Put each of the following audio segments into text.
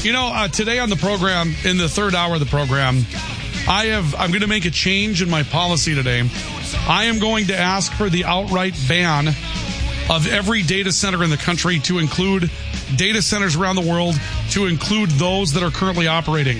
Today on the program, in the third hour of the program, I'm going to make a change in my policy today. I am going to ask for the outright ban of every data center in the country to include data centers around the world, to include those that are currently operating.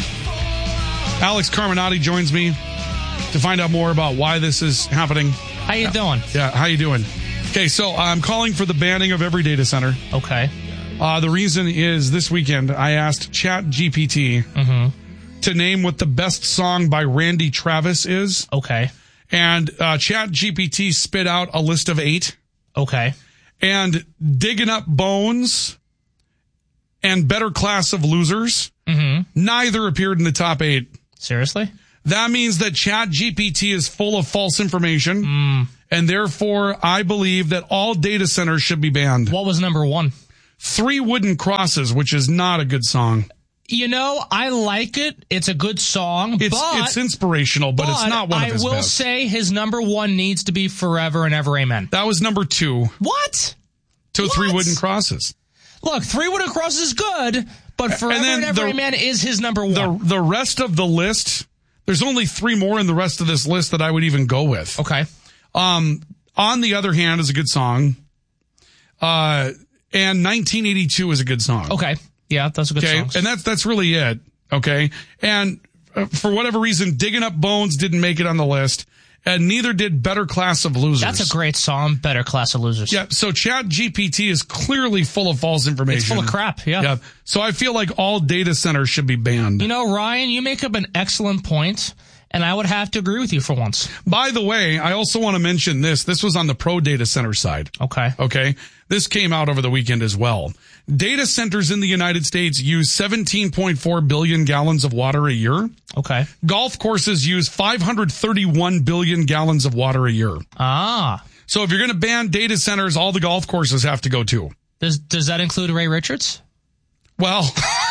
Alex Carminati joins me to find out more about why this is happening. How you doing? Yeah, how you doing? Okay, so I'm calling for the banning of every data center. Okay. The reason is this weekend I asked ChatGPT to name what the best song by Randy Travis is. Okay. And ChatGPT spit out a list of 8. Okay. And Digging Up Bones and Better Class of Losers, neither appeared in the top 8. Seriously? That means that ChatGPT is full of false information, and therefore I believe that all data centers should be banned. What was number 1? 3 Wooden Crosses, which is not a good song. I like it. It's a good song. It's inspirational, but it's not one of his best. I will say his number 1 needs to be Forever and Ever Amen. That was number 2. What? To 3 Wooden Crosses. Look, 3 Wooden Crosses is good, but Forever and Ever Amen is his number 1. The rest of the list, there's only 3 more in the rest of this list that I would even go with. Okay. On the Other Hand is a good song. And 1982 is a good song. Okay. Yeah, that's a good song. And that's really it. Okay. And for whatever reason, Digging Up Bones didn't make it on the list, and neither did Better Class of Losers. That's a great song, Better Class of Losers. Yeah. So ChatGPT is clearly full of false information. It's full of crap. Yeah. So I feel like all data centers should be banned. Ryan, you make up an excellent point, and I would have to agree with you for once. By the way, I also want to mention this. This was on the pro data center side. Okay. This came out over the weekend as well. Data centers in the United States use 17.4 billion gallons of water a year. Okay. Golf courses use 531 billion gallons of water a year. So if you're going to ban data centers, all the golf courses have to go too. Does that include Ray Richards? Well,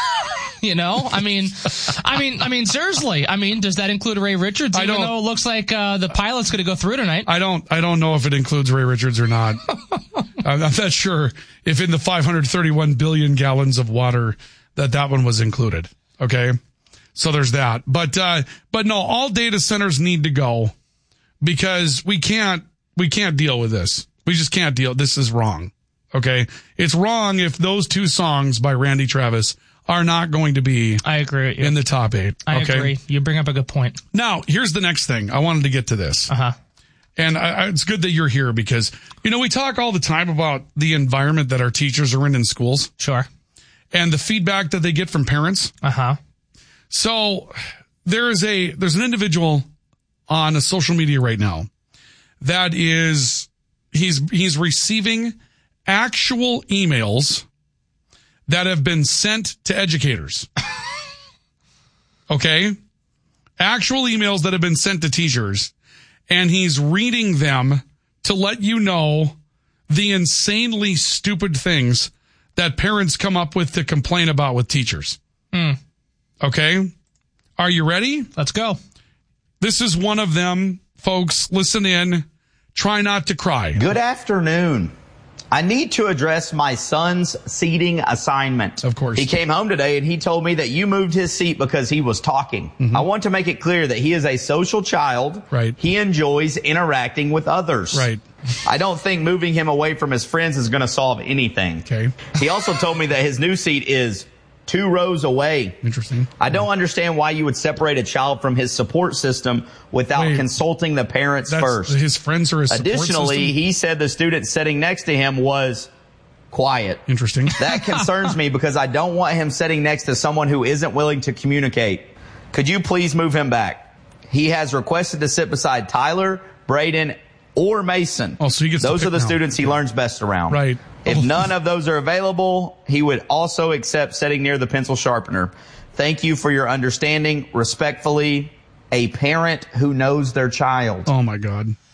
seriously. Does that include Ray Richards? Even though it looks like the pilot's going to go through tonight. I don't know if it includes Ray Richards or not. I'm not sure if in the 531 billion gallons of water that one was included. Okay. So there's that. But no, all data centers need to go because we can't deal with this. We just can't deal. This is wrong. Okay. It's wrong if those 2 songs by Randy Travis are not going to be I agree with you. In the top 8. I agree. You bring up a good point. Now, here's the next thing. I wanted to get to this. And it's good that you're here because, we talk all the time about the environment that our teachers are in schools. Sure. And the feedback that they get from parents. So there's an individual on a social media right now that is, he's receiving actual emails that have been sent to educators. Okay? Actual emails that have been sent to teachers. And he's reading them to let you know the insanely stupid things that parents come up with to complain about with teachers. Okay? Are you ready? Let's go. This is one of them. Folks, listen in. Try not to cry. Good afternoon. I need to address my son's seating assignment. Of course. He came home today and he told me that you moved his seat because he was talking. I want to make it clear that he is a social child. Right. He enjoys interacting with others. Right. I don't think moving him away from his friends is going to solve anything. Okay. He also told me that his new seat is 2 rows away. Interesting. I don't understand why you would separate a child from his support system without consulting the parents first. His friends are his support Additionally, system? he said the student sitting next to him was quiet. Interesting. That concerns me because I don't want him sitting next to someone who isn't willing to communicate. Could you please move him back? He has requested to sit beside Tyler, Braden, or Mason. Oh, so he gets Those to are the pick now. students he learns best around. Right. If none of those are available, he would also accept sitting near the pencil sharpener. Thank you for your understanding. Respectfully, a parent who knows their child. Oh, my God.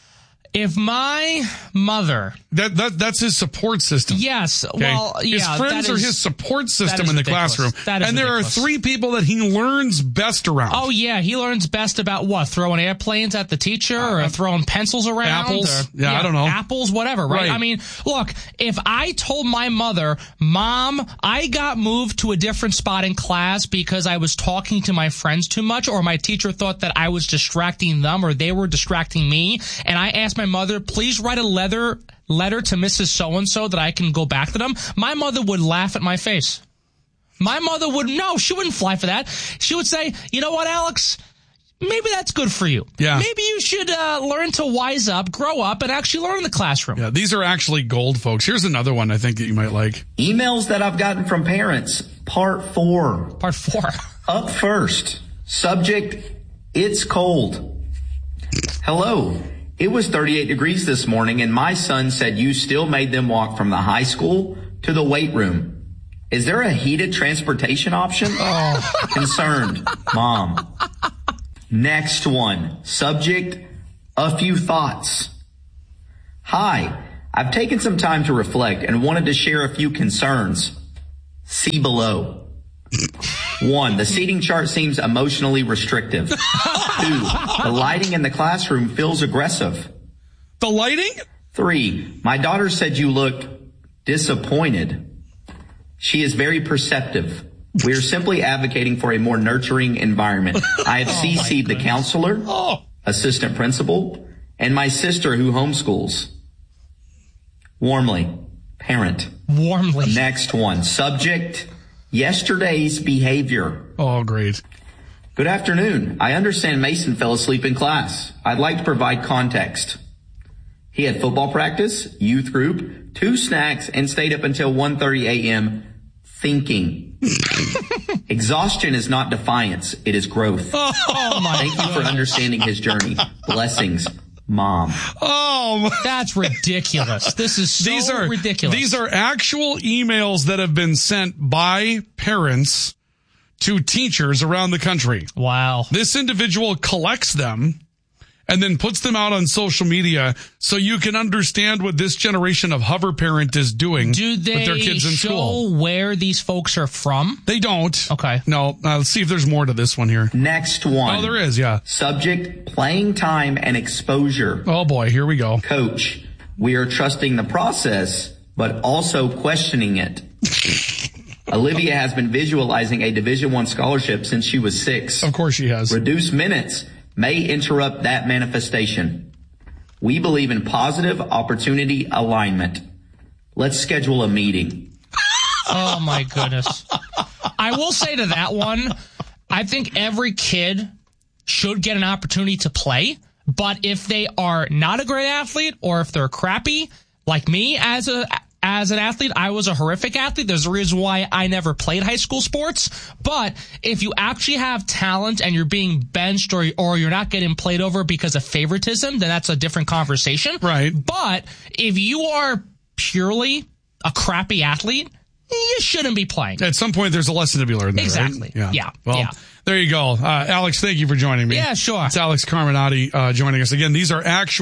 If my mother... That's his support system. Yes. Okay? Well, yeah. His friends are his support system in the classroom. And there are 3 people that he learns best around. Oh, yeah. He learns best about what? Throwing airplanes at the teacher or throwing pencils around? Apples. I don't know. Apples, whatever, right? I mean, look, if I told my mother, Mom, I got moved to a different spot in class because I was talking to my friends too much, or my teacher thought that I was distracting them or they were distracting me, and I asked my mother, please write a letter to Mrs. So-and-so that I can go back to them, my mother would laugh at my face. My mother she wouldn't fly for that. She would say, you know what, Alex? Maybe that's good for you. Yeah. Maybe you should learn to wise up, grow up, and actually learn in the classroom. Yeah, these are actually gold, folks. Here's another one I think that you might like. Emails that I've gotten from parents. Part 4. Part 4. Up first. Subject, it's cold. Hello. It was 38 degrees this morning, and my son said you still made them walk from the high school to the weight room. Is there a heated transportation option? Concerned. Mom. Next one. Subject, a few thoughts. Hi. I've taken some time to reflect and wanted to share a few concerns. See below. 1. The seating chart seems emotionally restrictive. 2. The lighting in the classroom feels aggressive. The lighting? 3. My daughter said you look disappointed. She is very perceptive. We are simply advocating for a more nurturing environment. I have CC'd the counselor, assistant principal, and my sister who homeschools. Warmly. Parent. Warmly. Next one. Subject, yesterday's behavior. Oh, great. Good afternoon. I understand Mason fell asleep in class. I'd like to provide context. He had football practice, youth group, 2 snacks, and stayed up until 1:30 a.m. thinking. Exhaustion is not defiance. It is growth. Oh my Thank you for understanding his journey. Blessings, Mom. Oh, that's ridiculous. This is so ridiculous. These are actual emails that have been sent by parents to teachers around the country. Wow. This individual collects them and then puts them out on social media so you can understand what this generation of hover parent is doing with their kids in school. Do they show where these folks are from? They don't. Okay. No, let's see if there's more to this one here. Next one. Oh, there is, yeah. Subject, playing time and exposure. Oh boy, here we go. Coach, we are trusting the process, but also questioning it. Olivia has been visualizing a Division I scholarship since she was 6. Of course she has. Reduced minutes may interrupt that manifestation. We believe in positive opportunity alignment. Let's schedule a meeting. Oh my goodness. I will say to that one, I think every kid should get an opportunity to play, but if they are not a great athlete or if they're crappy, like me as an athlete, I was a horrific athlete. There's a reason why I never played high school sports. But if you actually have talent and you're being benched or you're not getting played over because of favoritism, then that's a different conversation. Right. But if you are purely a crappy athlete, you shouldn't be playing. At some point, there's a lesson to be learned there, exactly. Right? Yeah. Well, there you go. Alex, thank you for joining me. Yeah, sure. It's Alex Carminati joining us. Again, those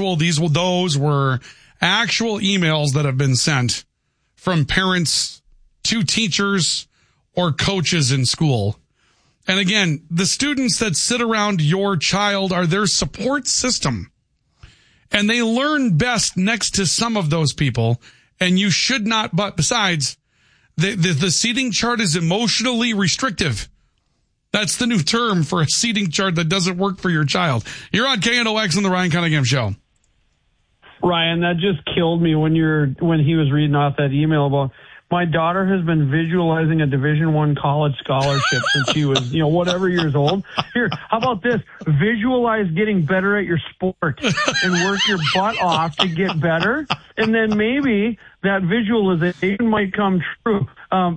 were actual emails that have been sent from parents to teachers or coaches in school. And again, the students that sit around your child are their support system. And they learn best next to some of those people. And you should not, but besides, the seating chart is emotionally restrictive. That's the new term for a seating chart that doesn't work for your child. You're on KNOX on the Ryan Cunningham Show. Ryan, that just killed me when he was reading off that email about my daughter has been visualizing a Division I college scholarship since she was, whatever years old. Here, how about this? Visualize getting better at your sport and work your butt off to get better. And then maybe that visualization might come true.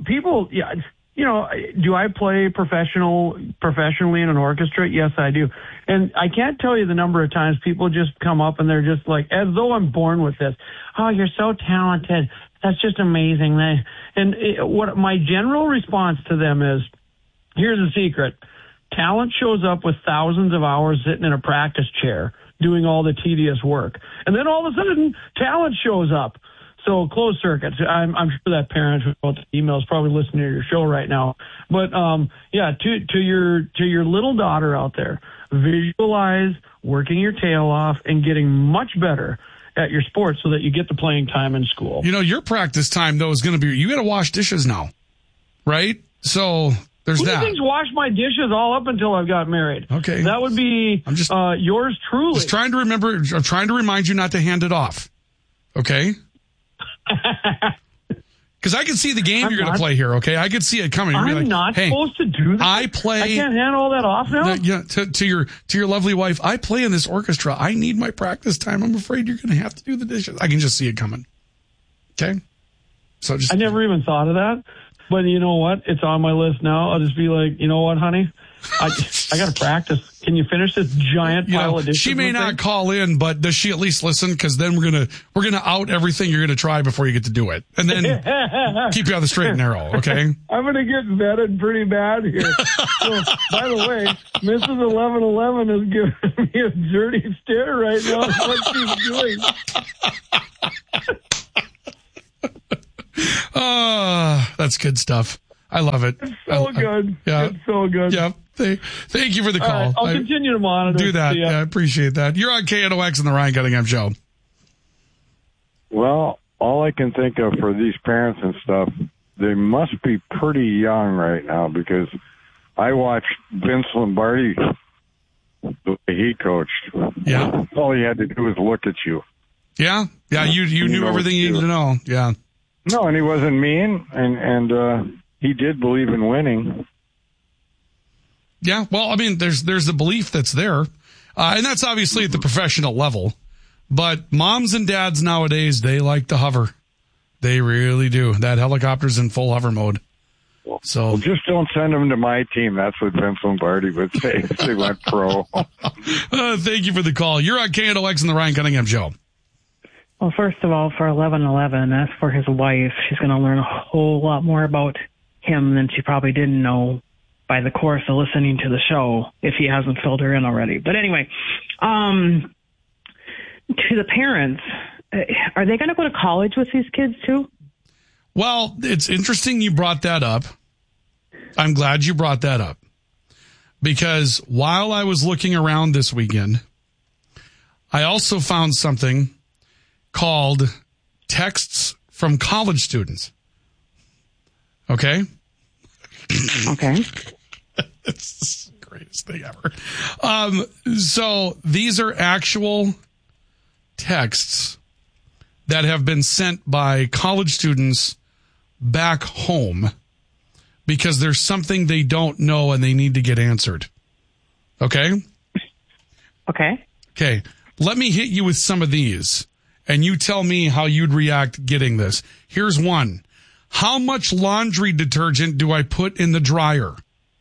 Do I play professionally in an orchestra? Yes, I do. And I can't tell you the number of times people just come up and they're just like, as though I'm born with this. Oh, you're so talented. That's just amazing. What my general response to them is, here's the secret. Talent shows up with thousands of hours sitting in a practice chair. doing all the tedious work. And then all of a sudden, talent shows up. So closed circuits. I'm sure that parent who wrote the email is probably listening to your show right now. But yeah, to your little daughter out there, visualize working your tail off and getting much better at your sport so that you get the playing time in school. You know, your practice time though is going to be, you got to wash dishes now, right? So there's that. Who thinks wash my dishes all up until I've got married? Okay. That would be yours truly. Just trying to remember, I'm trying to remind you not to hand it off. Okay? Because I can see the game you're going to play here, okay? I can see it coming. You're I'm like, not hey, supposed to do that. I can't hand all that off now? Yeah, to your lovely wife, I play in this orchestra. I need my practice time. I'm afraid you're going to have to do the dishes. I can just see it coming. Okay? So just, I never even thought of that. But you know what? It's on my list now. I'll just be like, you know what, honey? I got to practice. Can you finish this giant pile of dishes? She may not call in, but does she at least listen? Because then we're gonna out everything you're gonna try before you get to do it, and then keep you on the straight and narrow. Okay. I'm gonna get vetted pretty bad here. So, by the way, Mrs. 1111 is giving me a dirty stare right now. What she's doing. That's good stuff. I love it. It's so good. Yeah. It's so good. Yeah. Thank you for the call. Right, I'll continue to monitor. Do that. Yeah, I appreciate that. You're on KNOX and the Ryan Cunningham Show. Well, all I can think of for these parents and stuff, they must be pretty young right now because I watched Vince Lombardi, the way he coached. Yeah. All he had to do was look at you. Yeah. Yeah. You knew everything you needed to know. Yeah. No, and he wasn't mean, and he did believe in winning. Yeah, well, I mean, there's the belief that's there, and that's obviously at the professional level. But moms and dads nowadays, they like to hover. They really do. That helicopter's in full hover mode. So well, just don't send them to my team. That's what Vince Lombardi would say if they went pro. Thank you for the call. You're on KNOX and the Ryan Cunningham Show. Well, first of all, for 1111, that's for his wife. She's going to learn a whole lot more about him than she probably didn't know by the course of listening to the show, if he hasn't filled her in already. But anyway, to the parents, are they going to go to college with these kids too? Well, it's interesting you brought that up. I'm glad you brought that up. Because while I was looking around this weekend, I also found something called texts from college students. Okay? Okay. It's the greatest thing ever. So these are actual texts that have been sent by college students back home because there's something they don't know and they need to get answered. Okay? Okay. Okay. Let me hit you with some of these and you tell me how you'd react getting this. Here's one. How much laundry detergent do I put in the dryer?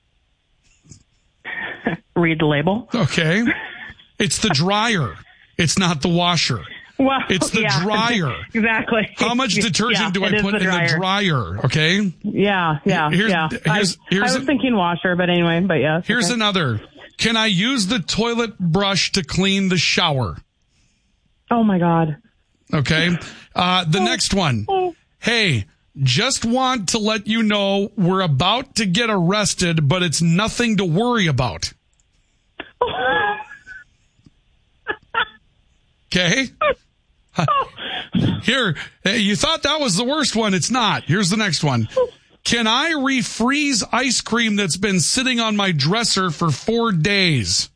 Read the label. Okay. It's the dryer. It's not the washer. Well, it's the dryer. Exactly. How much detergent do I put in the dryer? Okay. Yeah. I was thinking washer, but anyway, but yeah. Here's another. Can I use the toilet brush to clean the shower? Oh my God. Okay. The next one. Hey, just want to let you know we're about to get arrested, but it's nothing to worry about. Okay. Here, you thought that was the worst one. It's not. Here's the next one. Can I refreeze ice cream that's been sitting on my dresser for 4 days?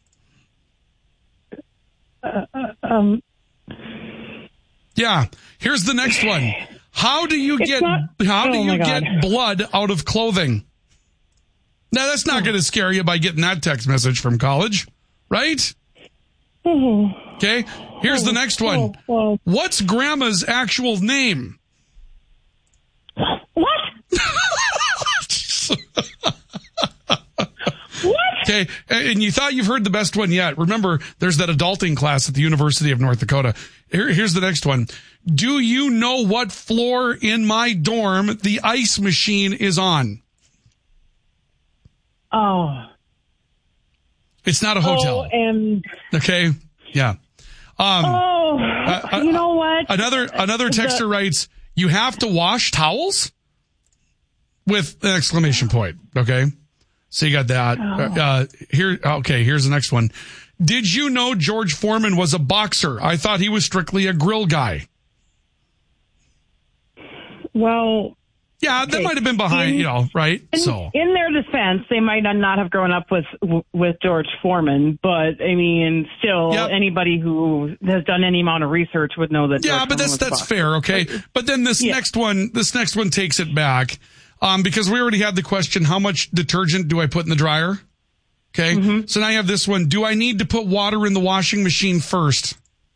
Yeah. Here's the next one. How do you get blood out of clothing? Now, that's not going to scare you by getting that text message from college, right? Okay. Here's the next one. What's grandma's actual name? What? What? Okay. And you thought you've heard the best one yet. Remember, there's that adulting class at the University of North Dakota. Here's the next one. Do you know what floor in my dorm the ice machine is on? Oh. It's not a hotel. Oh, and okay. Yeah. You know what? Another texter writes, you have to wash towels? With an exclamation point. Okay. So you got that. Here's the next one. Did you know George Foreman was a boxer? I thought he was strictly a grill guy. Well, yeah, that might have been behind, right? In their defense, they might not have grown up with George Foreman, but I mean, still, anybody who has done any amount of research would know that. Yeah, but that's fair, okay. But then this next one takes it back, because we already had the question: how much detergent do I put in the dryer? Okay, So now I have this one: do I need to put water in the washing machine first?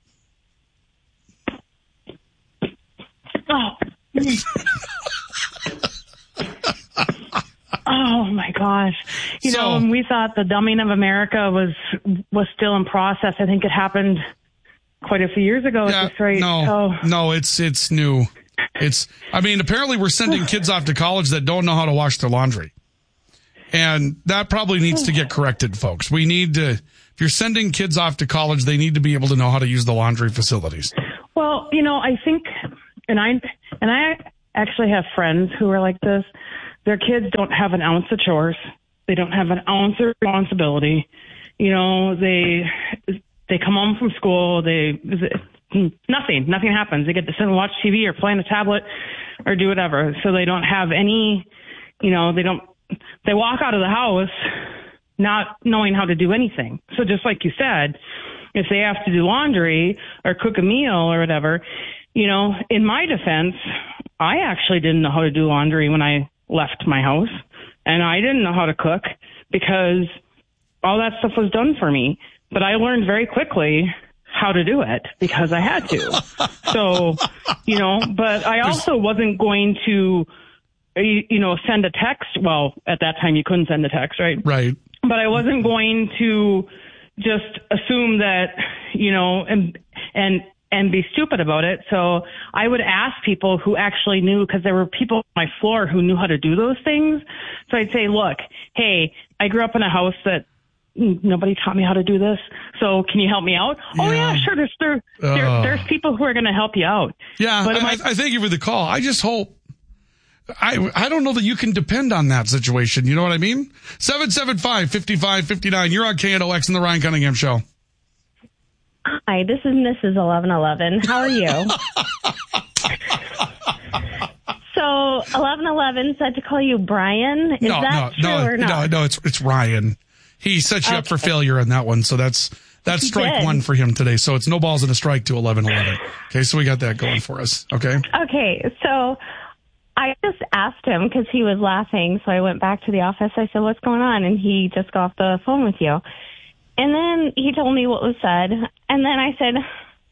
Oh. Oh my gosh. When we thought the dumbing of America was still in process, I think it happened quite a few years ago at this rate. No, it's new. Apparently we're sending kids off to college that don't know how to wash their laundry. And that probably needs to get corrected, folks. We need to, if you're sending kids off to college, they need to be able to know how to use the laundry facilities. Well, I think, and I actually have friends who are like this. Their kids don't have an ounce of chores. They don't have an ounce of responsibility. They come home from school. Nothing happens. They get to sit and watch TV or play on a tablet or do whatever. So they don't have any, they walk out of the house not knowing how to do anything. So just like you said, if they have to do laundry or cook a meal or whatever, in my defense, I actually didn't know how to do laundry when I left my house, and I didn't know how to cook because all that stuff was done for me. But I learned very quickly how to do it because I had to. So, but I also wasn't going to, send a text. Well, at that time you couldn't send a text, right? Right. But I wasn't going to just assume that, and be stupid about it. So I would ask people who actually knew, because there were people on my floor who knew how to do those things. So I'd say, look, hey, I grew up in a house that nobody taught me how to do this. So can you help me out? Yeah. Oh yeah, sure. There's people who are going to help you out. Yeah. But I thank you for the call. I just hope, I don't know that you can depend on that situation. You know what I mean? 775-5559. You're on KNOX in the Ryan Cunningham Show. Hi, this is Mrs. 1111. How are you? So 1111 said to call you Brian. Is that true or not? No, it's Ryan. He set you up for failure on that one, so that's strike one for him today. So it's no balls and a strike to 1111. Okay, so we got that going for us. Okay. Okay, so I just asked him because he was laughing, so I went back to the office. I said, "What's going on?" And he just got off the phone with you. And then he told me what was said. And then I said,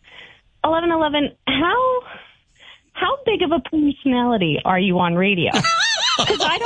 1111, how big of a personality are you on radio? Because I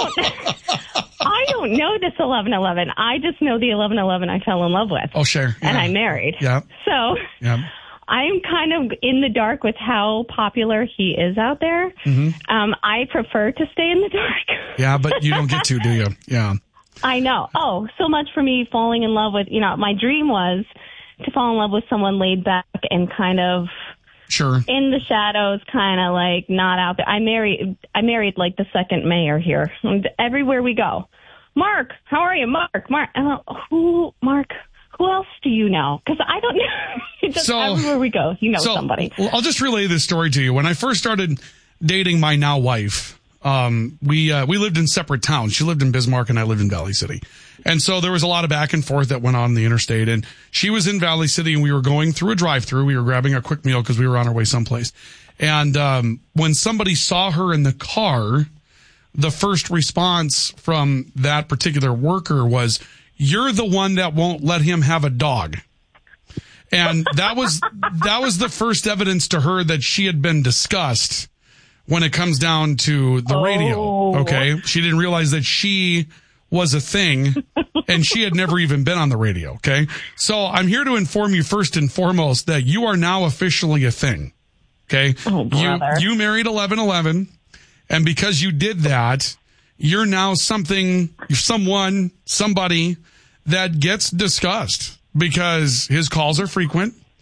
don't know this 1111. I just know the 1111 I fell in love with. Oh, sure. Yeah. And I'm married. Yeah. So I'm kind of in the dark with how popular he is out there. Mm-hmm. I prefer to stay in the dark. Yeah, but you don't get to, do you? Yeah. I know. Oh, so much for me falling in love with, my dream was to fall in love with someone laid back and kind of in the shadows, kind of like not out there. I married like the second mayor here. And everywhere we go. Mark, how are you? Mark. Mark, who else do you know? Because I don't know. Just everywhere we go, somebody. I'll just relay this story to you. When I first started dating my now wife, we lived in separate towns. She lived in Bismarck and I lived in Valley City. And so there was a lot of back and forth that went on the interstate, and she was in Valley City and we were going through a drive-through. We were grabbing a quick meal because we were on our way someplace. And, when somebody saw her in the car, the first response from that particular worker was, "You're the one that won't let him have a dog." And that was the first evidence to her that she had been discussed when it comes down to the radio. Okay. She didn't realize that she was a thing and she had never even been on the radio. Okay. So I'm here to inform you first and foremost that you are now officially a thing. Okay. Oh, brother. You married 1111. And because you did that, you're now somebody that gets discussed because his calls are frequent.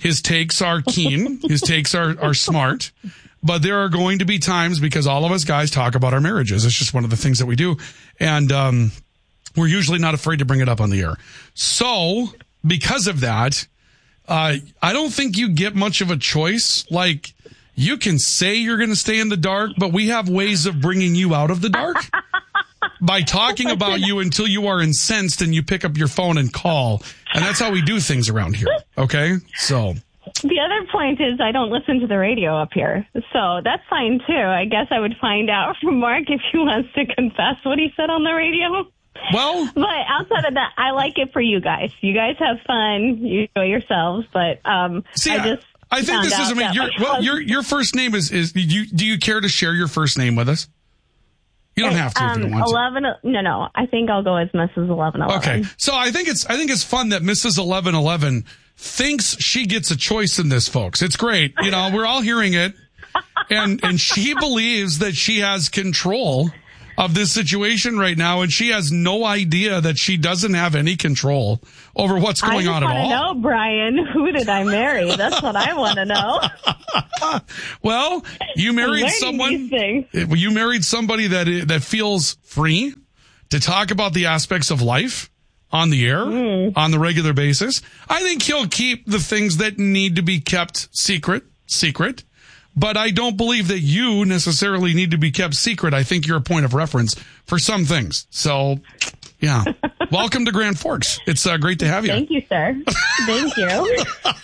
His takes are keen. His takes are smart. But there are going to be times, because all of us guys talk about our marriages. It's just one of the things that we do. And we're usually not afraid to bring it up on the air. So because of that, I don't think you get much of a choice. Like, you can say you're going to stay in the dark, but we have ways of bringing you out of the dark by talking about you until you are incensed and you pick up your phone and call. And that's how we do things around here. Okay? So... The other point is I don't listen to the radio up here, so that's fine too. I guess I would find out from Mark if he wants to confess what he said on the radio. Well, but outside of that, I like it for you guys. You guys have fun, you enjoy yourselves. But I think this is your first name is do you care to share your first name with us? You don't have to if you don't want to. No. I think I'll go as Mrs. 1111. Okay, so I think it's fun that Mrs. 1111 thinks she gets a choice in this, folks. It's great. You know, we're all hearing it, and she believes that she has control of this situation right now, and she has no idea that she doesn't have any control over what's going on at all. I just want to know, Brian, who did I marry? That's what I want to know. Well, you married someone. You married somebody that feels free to talk about the aspects of life on the air on the regular basis. I think he'll keep the things that need to be kept secret. But I don't believe that you necessarily need to be kept secret. I think you're a point of reference for some things. So, yeah. Welcome to Grand Forks. It's great to have you. Thank you, sir. Thank you.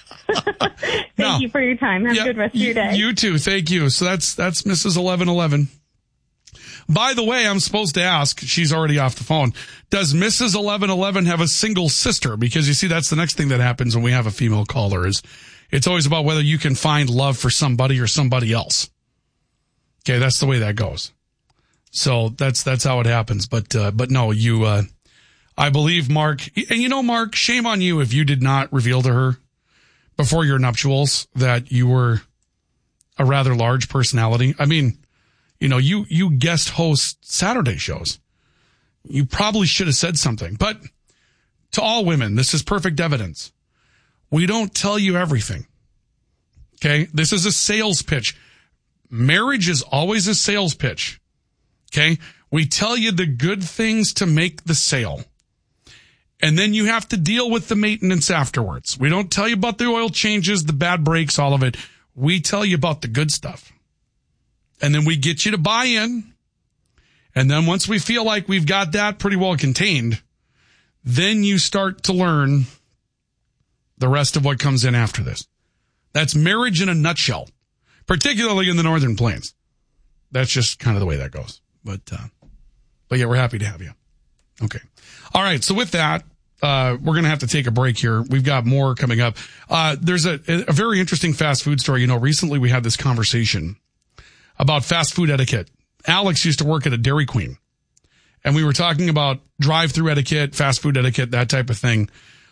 Thank you for your time. Have a good rest of your day. You too. Thank you. So that's Mrs. 1111. By the way, I'm supposed to ask, she's already off the phone, does Mrs. 1111 have a single sister? Because you see, that's the next thing that happens when we have a female caller is it's always about whether you can find love for somebody or somebody else. Okay, that's the way that goes. So that's how it happens. But no, I believe Mark, and you know, Mark, shame on you if you did not reveal to her before your nuptials that you were a rather large personality. I mean, you know, you guest host Saturday shows. You probably should have said something. But to all women, this is perfect evidence. We don't tell you everything. Okay? This is a sales pitch. Marriage is always a sales pitch. Okay? We tell you the good things to make the sale. And then you have to deal with the maintenance afterwards. We don't tell you about the oil changes, the bad breaks, all of it. We tell you about the good stuff. And then we get you to buy in. And then once we feel like we've got that pretty well contained, then you start to learn the rest of what comes in after this. That's marriage in a nutshell, particularly in the Northern Plains. That's just kind of the way that goes. But yeah, we're happy to have you. Okay. All right. So with that, we're going to have to take a break here. We've got more coming up. There's a very interesting fast food story. You know, recently we had this conversation about fast food etiquette. Alex used to work at a Dairy Queen, and we were talking about drive-through etiquette, fast food etiquette, that type of thing.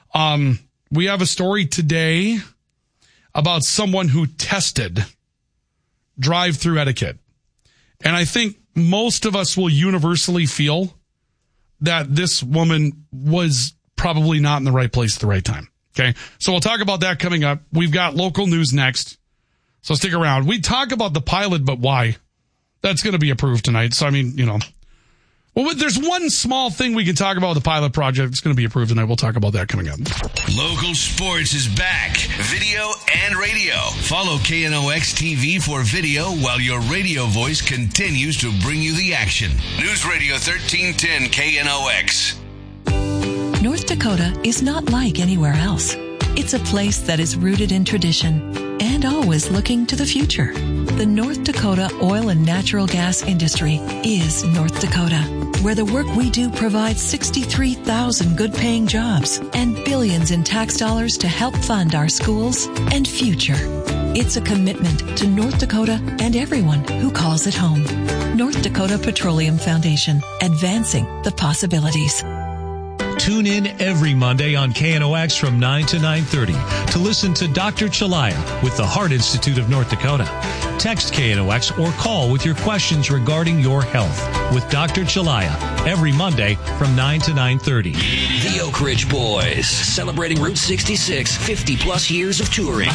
We have a story today about someone who tested drive-through etiquette. And I think most of us will universally feel that this woman was probably not in the right place at the right time. Okay. So we'll talk about that coming up. We've got local news next. So stick around. We talk about the pilot, but why? That's going to be approved tonight. So, I mean, you know, well, there's one small thing we can talk about with the pilot project. It's going to be approved tonight. We'll talk about that coming up. Local sports is back. Video and radio. Follow KNOX TV for video while your radio voice continues to bring you the action. News Radio 1310 KNOX. North Dakota is not like anywhere else. It's a place that is rooted in tradition and always looking to the future. The North Dakota oil and natural gas industry is North Dakota, where the work we do provides 63,000 good-paying jobs and billions in tax dollars to help fund our schools and future. It's a commitment to North Dakota and everyone who calls it home. North Dakota Petroleum Foundation, advancing the possibilities. Tune in every Monday on KNOX from 9 to 9:30 to listen to Dr. Chalaya with the Heart Institute of North Dakota. Text KNOX or call with your questions regarding your health with Dr. Chalaya every Monday from 9 to 9:30. The Oak Ridge Boys, celebrating Route 66, 50-plus years of touring.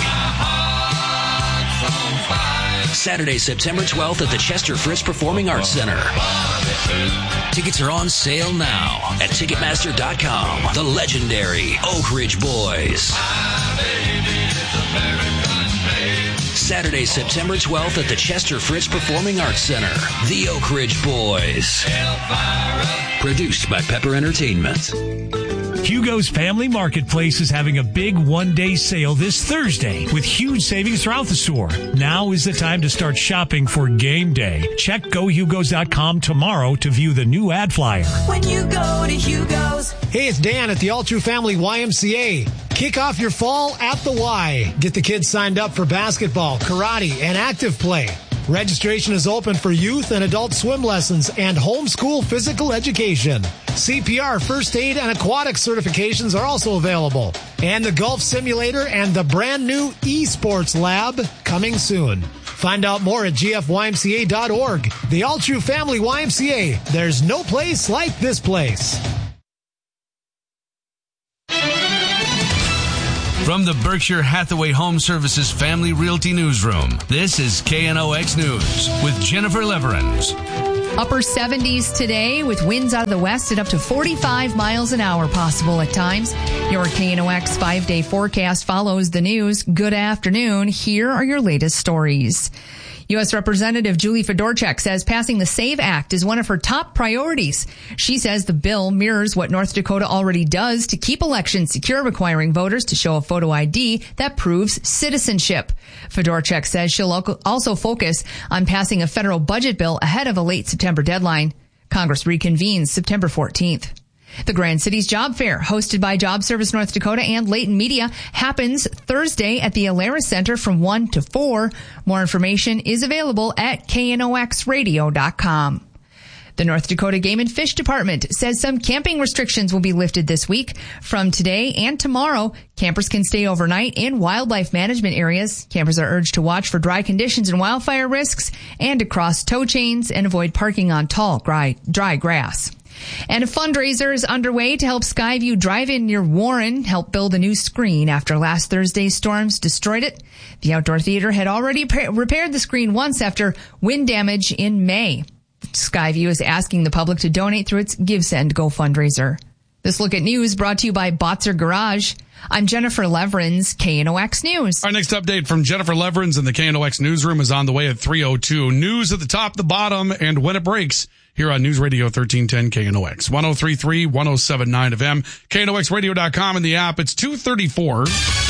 Saturday, September 12th at the Chester Fritz Performing Arts Center. Tickets are on sale now at Ticketmaster.com. The legendary Oak Ridge Boys. Saturday, September 12th at the Chester Fritz Performing Arts Center. The Oak Ridge Boys. Produced by Pepper Entertainment. Hugo's Family Marketplace is having a big one-day sale this Thursday with huge savings throughout the store. Now is the time to start shopping for game day. Check GoHugos.com tomorrow to view the new ad flyer. When you go to Hugo's. Hey, it's Dan at the All True Family YMCA. Kick off your fall at the Y. Get the kids signed up for basketball, karate, and active play. Registration is open for youth and adult swim lessons and homeschool physical education. CPR, first aid, and aquatic certifications are also available. And the golf simulator and the brand new esports lab coming soon. Find out more at gfymca.org. The All True Family YMCA. There's no place like this place. From the Berkshire Hathaway Home Services Family Realty Newsroom, this is KNOX News with Jennifer Leverins. Upper 70s today with winds out of the west at up to 45 miles an hour possible at times. Your KNOX 5-day forecast follows the news. Good afternoon. Here are your latest stories. U.S. Representative Julie Fedorchak says passing the SAVE Act is one of her top priorities. She says the bill mirrors what North Dakota already does to keep elections secure, requiring voters to show a photo ID that proves citizenship. Fedorchak says she'll also focus on passing a federal budget bill ahead of a late September deadline. Congress reconvenes September 14th. The Grand Cities Job Fair, hosted by Job Service North Dakota and Leighton Media, happens Thursday at the Alara Center from 1 to 4. More information is available at knoxradio.com. The North Dakota Game and Fish Department says some camping restrictions will be lifted this week. From today and tomorrow, campers can stay overnight in wildlife management areas. Campers are urged to watch for dry conditions and wildfire risks and to cross tow chains and avoid parking on tall, dry grass. And a fundraiser is underway to help Skyview Drive-In near Warren help build a new screen after last Thursday's storms destroyed it. The outdoor theater had already repaired the screen once after wind damage in May. Skyview is asking the public to donate through its GiveSend Go fundraiser. This look at news brought to you by Botzer Garage. I'm Jennifer Leverins, KNOX News. Our next update from Jennifer Leverins in the KNOX newsroom is on the way at 3:02. News at the top, the bottom, and when it breaks here on News Radio 1310 KNOX. 103.3, 107.9 FM, KNOXradio.com and the app. It's 2:34.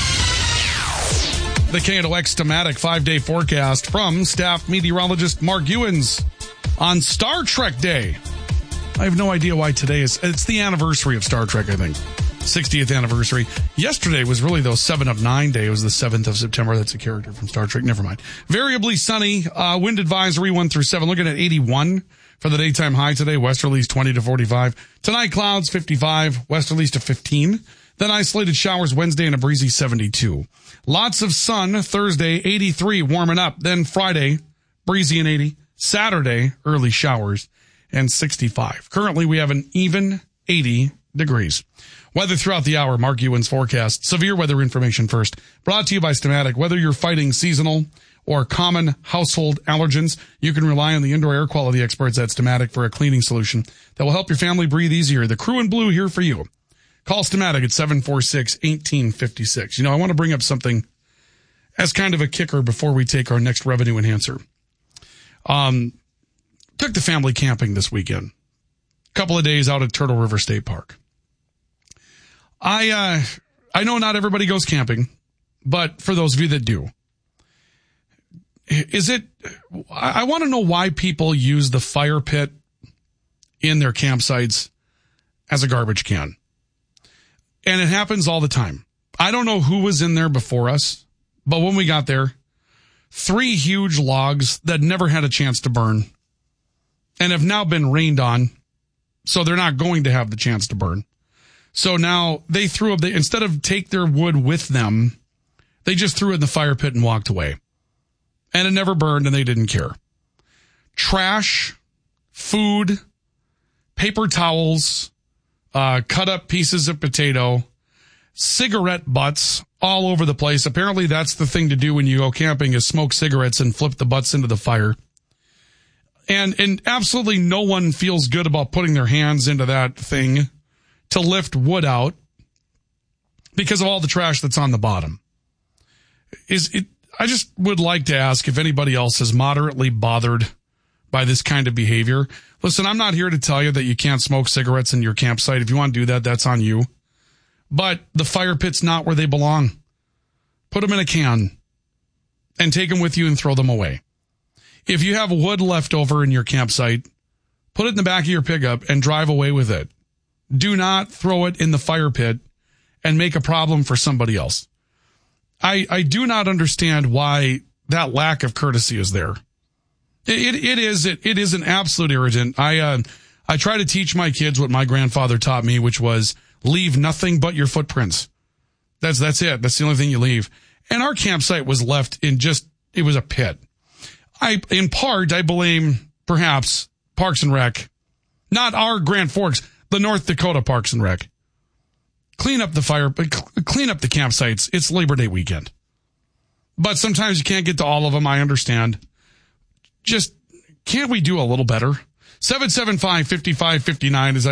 The KNOX Thematic 5-day forecast from staff meteorologist Mark Ewens on Star Trek Day. I have no idea why today is. It's the anniversary of Star Trek, I think. 60th anniversary. Yesterday was really, though, 7 of 9 day. It was the 7th of September. That's a character from Star Trek. Never mind. Variably sunny. Wind advisory 1 through 7. Looking at 81 for the daytime high today. Westerlies 20 to 45. Tonight, clouds 55. Westerlies to 15. Then isolated showers Wednesday and a breezy 72. Lots of sun Thursday, 83, warming up. Then Friday, breezy and 80. Saturday, early showers and 65. Currently, we have an even 80 degrees. Weather throughout the hour, Mark Ewens forecast. Severe weather information first. Brought to you by Stamatic. Whether you're fighting seasonal or common household allergens, you can rely on the indoor air quality experts at Stamatic for a cleaning solution that will help your family breathe easier. The crew in blue here for you. Call Stamatic at 746-1856. You know, I want to bring up something as kind of a kicker before we take our next revenue enhancer. Took the family camping this weekend. Couple of days out at Turtle River State Park. I know not everybody goes camping, but for those of you that do, I want to know why people use the fire pit in their campsites as a garbage can. And it happens all the time. I don't know who was in there before us, but when we got there, 3 huge logs that never had a chance to burn and have now been rained on, so they're not going to have the chance to burn. So now they instead of take their wood with them, they just threw it in the fire pit and walked away. And it never burned and they didn't care. Trash, food, paper towels, cut up pieces of potato, cigarette butts all over the place. Apparently that's the thing to do when you go camping is smoke cigarettes and flip the butts into the fire. And absolutely no one feels good about putting their hands into that thing to lift wood out because of all the trash that's on the bottom. I just would like to ask if anybody else is moderately bothered by this kind of behavior. Listen, I'm not here to tell you that you can't smoke cigarettes in your campsite. If you want to do that, that's on you. But the fire pit's not where they belong. Put them in a can and take them with you and throw them away. If you have wood left over in your campsite, put it in the back of your pickup and drive away with it. Do not throw it in the fire pit and make a problem for somebody else. I do not understand why that lack of courtesy is there. It is an absolute irritant. I try to teach my kids what my grandfather taught me, which was leave nothing but your footprints. That's it. That's the only thing you leave. And our campsite was left in it was a pit. In part, I blame perhaps Parks and Rec, not our Grand Forks, the North Dakota Parks and Rec. Clean up the campsites. It's Labor Day weekend. But sometimes you can't get to all of them. I understand. Just, can't we do a little better? 775-5559 is